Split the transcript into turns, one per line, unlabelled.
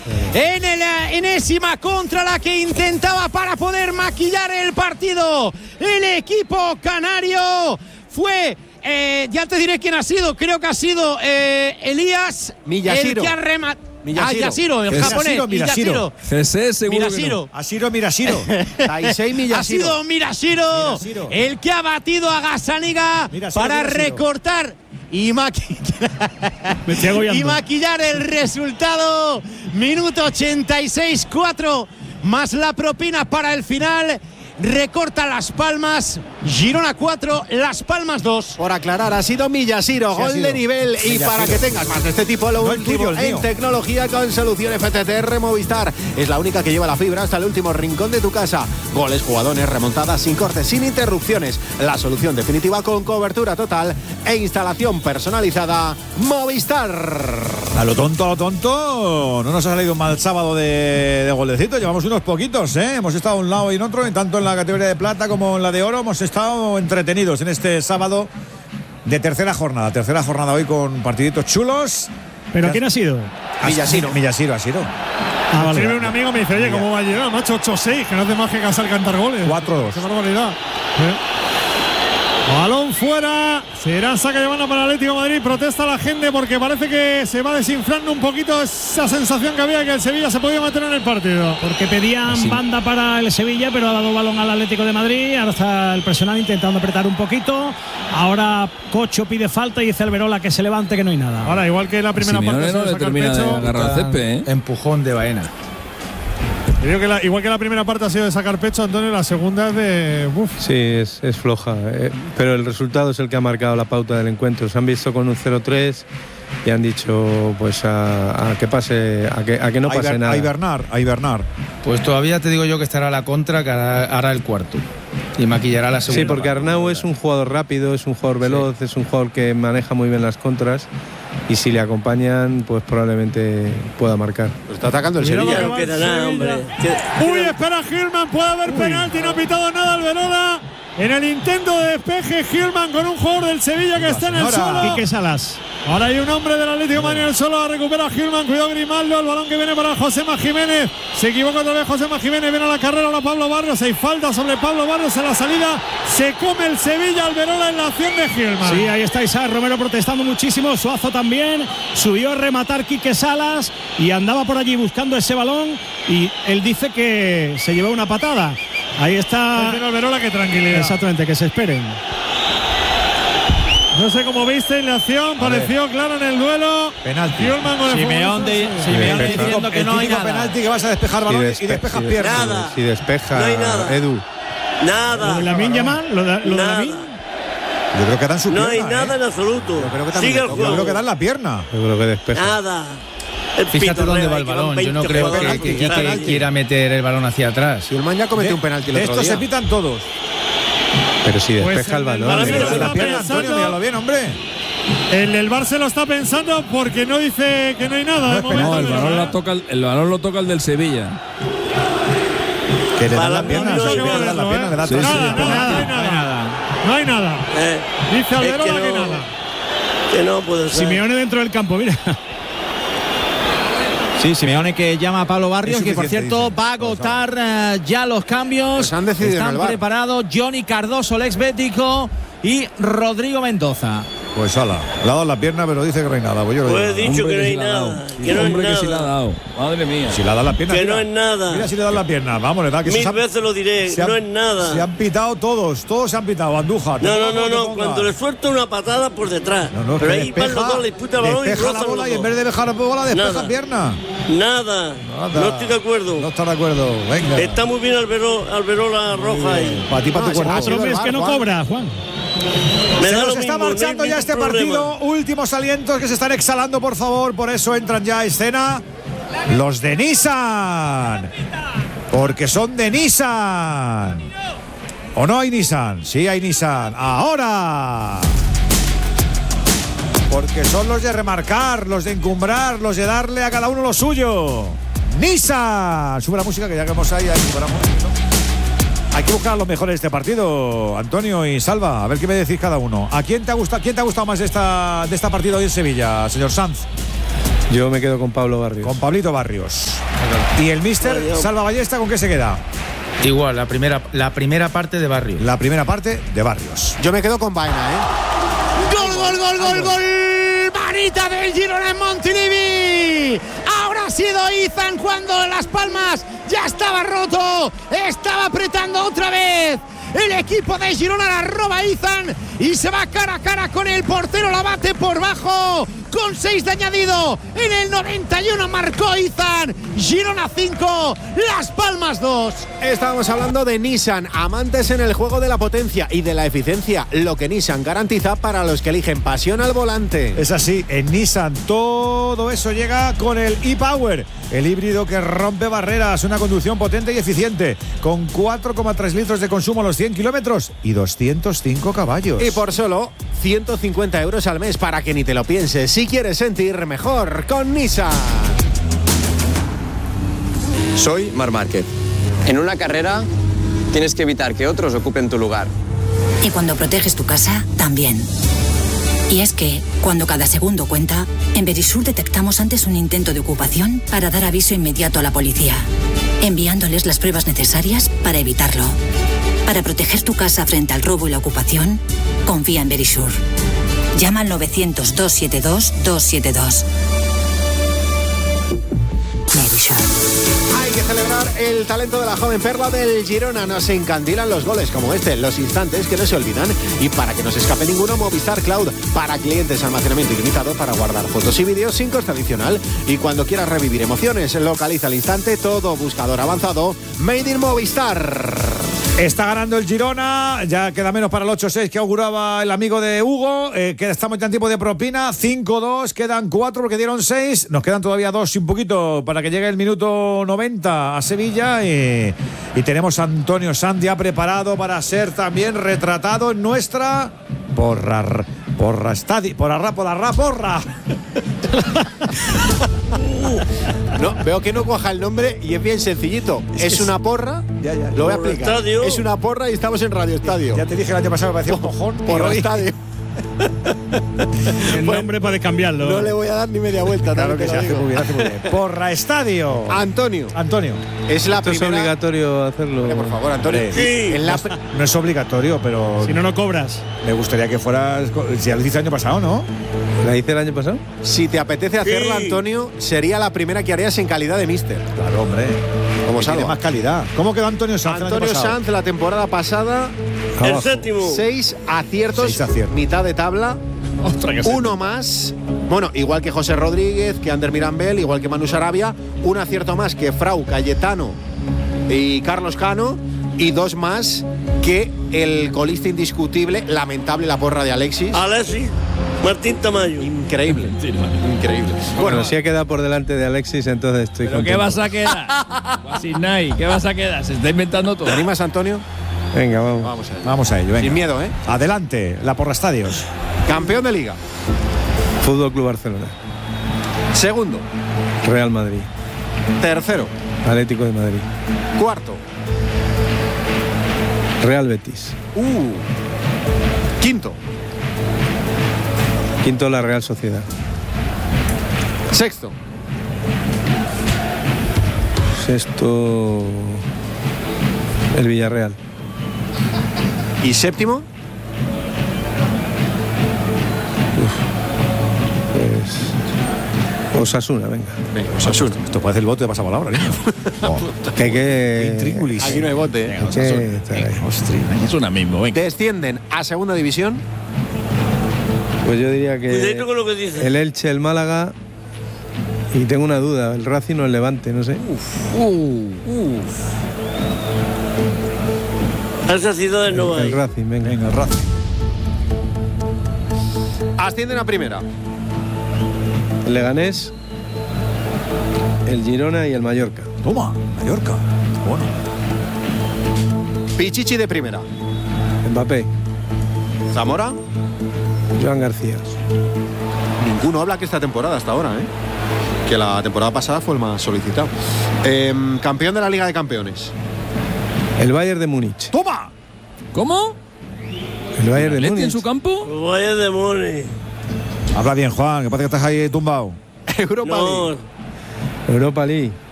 en la enésima contra la que intentaba para poder maquillar el partido. El equipo canario fue... ya te diré quién ha sido. Creo que ha sido Elías
Miyashiro.
el que ha rematado. Miyashiro, el japonés.
Miyashiro.
Ese seguro
Miyashiro.
Miyashiro. Taisei Miyashiro.
Ha sido Miyashiro el que ha batido a Gazzaniga para recortar y maquillar el resultado. Minuto 86, 4 más la propina para el final. Recorta Las Palmas, Girona 4, Las Palmas 2.
Por aclarar, ha sido Miyashiro, gol de nivel.
Miyashiro.
Y para que tengas más de este tipo, lo último en tecnología con solución FTTR Movistar. Es la única que lleva la fibra hasta el último rincón de tu casa. Goles, jugadones, remontadas, sin cortes, sin interrupciones. La solución definitiva con cobertura total e instalación personalizada. Movistar.
A lo tonto, no nos ha salido un mal sábado de golecito. Llevamos unos poquitos, ¿eh? Hemos estado a un lado y en otro, tanto en la categoría de plata como en la de oro. Hemos estado entretenidos en este sábado de tercera jornada hoy con partiditos chulos.
¿Pero quién ha sido?
Miyashiro ha sido.
Me escribe un amigo, me dice, oye, ¿cómo va a llegar? Macho, 8-6, que no hace más que casar cantar goles.
4-2.
Qué barbaridad. Balón fuera, será saque de banda para el Atlético de Madrid. Protesta la gente porque parece que se va desinflando un poquito esa sensación que había, que el Sevilla se podía meter en el partido.
Porque pedían banda para el Sevilla, pero ha dado balón al Atlético de Madrid. Ahora está el presionado intentando apretar un poquito. Ahora Cocho pide falta y dice Alberola que se levante, que no hay nada.
Ahora, igual que la primera parte,
no le termina de agarrar el césped,
Empujón de Baena.
Creo que igual que la primera parte ha sido de sacar pecho, Antonio, la segunda es de...
Sí, es floja, pero el resultado es el que ha marcado la pauta del encuentro. Se han visto con un 0-3 y han dicho pues a que pase, a que no pase nada.
A hibernar.
Pues todavía te digo yo que estará a la contra, que hará el cuarto y maquillará la segunda.
Sí, porque Arnau es un jugador rápido, es un jugador veloz, es un jugador que maneja muy bien las contras. Y si le acompañan, pues probablemente pueda marcar.
Está atacando el Sevilla.
No queda nada, hombre.
Uy, espera Gilman, puede haber penalti, no ha pitado nada Alberola. En el intento de despeje, Gilman con un jugador del Sevilla que está en el suelo.
Quique Salas.
Ahora hay un hombre del Atlético de Madrid en el suelo, la recupera Gilman, cuidado Grimaldo, el balón que viene para Josema Jiménez. Se equivoca otra vez Josema Jiménez, viene a la carrera ahora Pablo Barrios, hay falta sobre Pablo Barrios en la salida. Se come el Sevilla, Alberola en la acción de Gilman.
Sí, ahí está Isaac Romero protestando muchísimo, Suazo también. Subió a rematar Quique Salas y andaba por allí buscando ese balón y él dice que se llevó una patada. Ahí está
Alberola, que tranquilidad.
Exactamente, que se esperen.
No sé cómo viste la acción, pareció claro en el duelo.
Penalti.
Simeone diciendo que no hay nada.
Penalti, que vas a despejar balón y despejas piernas.
Nada.
Si despeja,
No hay nada.
Edu.
Nada.
¿Lo de Lamine Yamal? ¿Lo de Lamine?
Yo creo que dan su pierna.
No hay nada en absoluto. Sigue el
Yo
juego.
creo que dan la pierna.
Yo creo que despeja.
Nada.
Fíjate dónde va el balón. Yo no creo que Quique quiera meter el balón hacia atrás.
Y el man ya cometió un penalti el otro
Estos
día.
se pitan todos.
Pero si despeja el balón.
La pierna, Antonio, míralo bien, hombre.
El del Barça lo está pensando porque no dice que no hay nada.
No, el balón lo toca el del Sevilla.
Que le dan la pierna.
No hay nada. Dice Alberola que nada.
Que no puede ser.
Simeone dentro del campo, mira.
Sí, Simeone que llama a Pablo Barrios, que por cierto va a agotar ya los cambios.
Pues han decidido en
Están
el VAR.
preparados Johnny Cardoso, el ex bético, y Rodrigo Mendoza.
Pues ala, le ha dado la pierna, pero dice que no hay nada. Pues yo
he dicho que no hay nada. Que no
Hombre,
es
que sí le ha
nada.
dado. Madre mía.
si le ha dado la pierna.
Que
mira,
no es nada.
Mira si le dan la pierna. Vamos, le da que
Mil veces lo diré, no es nada.
Se han pitado todos se han pitado. Andújar.
No. Cuando le suelta una patada por detrás.
No,
pero
que
ahí van los dos, le disputa el balón y
despeja
rozan
la bola
los
y en
dos.
vez de dejar la bola, despeja
Nada.
pierna.
Nada. No estoy de acuerdo.
No está de acuerdo. Venga.
Está muy bien Alberola Roja ahí.
Para ti, para tu cuerpo.
Otro mes que no cobra, Juan.
Me
Se
da
nos
lo
está
mismo,
marchando
no hay
ya este
ningún problema.
partido. Últimos alientos que se están exhalando, por favor. Por eso entran ya a escena los de Nissan. Porque son de Nissan. ¿O no hay Nissan? Sí hay Nissan. Ahora. Porque son los de remarcar, los de encumbrar, los de darle a cada uno lo suyo. Nissan. Sube la música que ya que hemos ahí recuperamos. Hay que buscar a los mejores de este partido, Antonio y Salva. A ver qué me decís cada uno. ¿A quién te ha gustado más de esta partida hoy en Sevilla, señor Sanz?
Yo me quedo con Pablo Barrios.
Con Pablito Barrios. ¿Y el míster Salva Ballesta con qué se queda?
Igual, la primera parte de Barrios.
La primera parte de Barrios.
Yo me quedo con Baena,
¡Gol! Manita del Girona en Montilivi. Ahora ha sido Izan cuando Las Palmas ya estaba roto. Estaba apretando otra vez. El equipo de Girona la roba Izan y se va cara a cara con el portero, la bate por bajo con 6 de añadido. En el 91 marcó Izan. Girona 5, Las Palmas 2.
Estábamos hablando de Nissan, amantes en el juego de la potencia y de la eficiencia, lo que Nissan garantiza para los que eligen pasión al volante.
Es así, en Nissan todo eso llega con el e-Power, el híbrido que rompe barreras, una conducción potente y eficiente, con 4,3 litros de consumo a los 100 kilómetros y 205 caballos.
Y por solo 150 euros al mes, para que ni te lo pienses, si quieres sentir mejor con Nissan.
Soy Marc Márquez. En una carrera tienes que evitar que otros ocupen tu lugar.
Y cuando proteges tu casa, también. Y es que, cuando cada segundo cuenta, en Verisur detectamos antes un intento de ocupación para dar aviso inmediato a la policía, enviándoles las pruebas necesarias para evitarlo. Para proteger tu casa frente al robo y la ocupación, confía en Verisur. Llama al 900-272-272. Verisur.
Hay que celebrar el talento de la joven perla del Girona. Nos encandilan los goles como este, los instantes que no se olvidan. Y para que no se escape ninguno, Movistar Cloud, para clientes, almacenamiento ilimitado para guardar fotos y vídeos sin coste adicional. Y cuando quieras revivir emociones, localiza al instante todo buscador avanzado Made in Movistar.
Está ganando el Girona, ya queda menos para el 8-6 que auguraba el amigo de Hugo, estamos ya en tiempo de propina, 5-2, quedan 4 porque dieron 6, nos quedan todavía 2 y un poquito para que llegue el minuto 90 a Sevilla y tenemos a Antonio Sanz ya preparado para ser también retratado en nuestra porra estadio, porra.
No, veo que no cuaja el nombre y es bien sencillito. Es una porra. Ya. Lo voy a explicar. Estadio. Es una porra y estamos en Radio Estadio.
Ya te dije el año pasado que me parecía un cojón.
Porra Estadio.
El nombre puedes cambiarlo.
No le voy a dar ni media vuelta.
Claro que se hace muy bien, Porra Estadio.
Antonio. Es la primera.
Es obligatorio hacerlo.
Por favor, Antonio.
Sí. No es obligatorio, pero.
Si no cobras.
Me gustaría que fueras. Si ya lo hiciste el año pasado, ¿no?
¿La hice el año pasado?
Si te apetece hacerla, Antonio, sería la primera que harías en calidad de míster.
Claro, hombre.
Como
tiene más calidad. ¿Cómo quedó Antonio Sanz?
Antonio Sanz la temporada pasada.
El séptimo.
6 aciertos. Mitad de tabla. Uno más. Bueno, igual que José Rodríguez, que Ander Mirambel, igual que Manu Sarabia. Un acierto más que Frau, Cayetano y Carlos Cano. Y 2 más que el golista indiscutible, lamentable la porra de Alexis.
Martín Tamayo.
Increíble.
Bueno, si ha quedado por delante de Alexis, entonces estoy
¿Pero
contento.
qué vas a quedar? Guasinay, ¿qué vas a quedar? Se está inventando todo.
¿Te animas, Antonio?
Venga, vamos.
Vamos a ello, venga.
Sin miedo, ¿eh?
Adelante, la porra estadios.
Campeón de Liga.
Fútbol Club Barcelona.
Segundo.
Real Madrid.
Tercero.
Atlético de Madrid.
Cuarto.
Real Betis.
Quinto.
Quinto, la Real Sociedad.
Sexto.
Sexto, el Villarreal.
¿Y séptimo?
Pues Osasuna, venga.
Osasuna.
Esto puede hacer el bote de pasapalabra, niño.
Que hay que...
Intríngulis.
Aquí no hay bote.
Hay que estar ahí.
Es una mismo, venga.
Descienden a segunda división.
Pues yo diría que
Cuidado con lo que dices.
el Elche, el Málaga y tengo una duda, el Racing o el Levante, no sé.
Esa ciudad no hay.
El Racing, venga.
Venga, el Racing.
Ascienden a primera.
El Leganés, el Girona y el Mallorca.
Toma, Mallorca. Bueno.
Pichichi de primera.
Mbappé,
Zamora.
Joan García.
Ninguno habla que esta temporada hasta ahora, ¿eh? Que la temporada pasada fue el más solicitado. Campeón de la Liga de Campeones.
El Bayern de Múnich.
¡Toma!
¿Cómo?
El Bayern de
¿Atleti
Múnich.
en su campo?
Vaya demonios.
Habla bien, Juan, que parece que estás ahí tumbado.
Europa League.
Europa League.